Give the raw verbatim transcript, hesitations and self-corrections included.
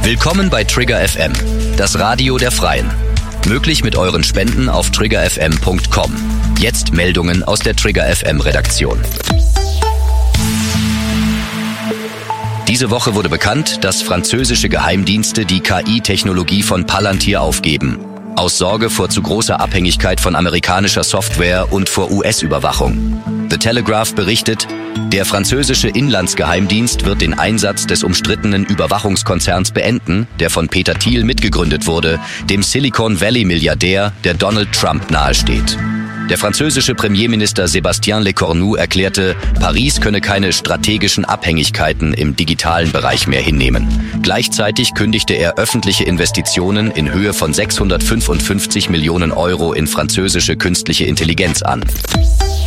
Willkommen bei Trigger F M, das Radio der Freien. Möglich mit euren Spenden auf trigger f m punkt com. Jetzt Meldungen aus der Trigger F M Redaktion. Diese Woche wurde bekannt, dass französische Geheimdienste die K I-Technologie von Palantir aufgeben. Aus Sorge vor zu großer Abhängigkeit von amerikanischer Software und vor U S-Überwachung. The Telegraph berichtet, der französische Inlandsgeheimdienst wird den Einsatz des umstrittenen Überwachungskonzerns beenden, der von Peter Thiel mitgegründet wurde, dem Silicon Valley-Milliardär, der Donald Trump nahesteht. Der französische Premierminister Sébastien Lecornu erklärte, Paris könne keine strategischen Abhängigkeiten im digitalen Bereich mehr hinnehmen. Gleichzeitig kündigte er öffentliche Investitionen in Höhe von sechshundertfünfundfünfzig Millionen Euro in französische künstliche Intelligenz an.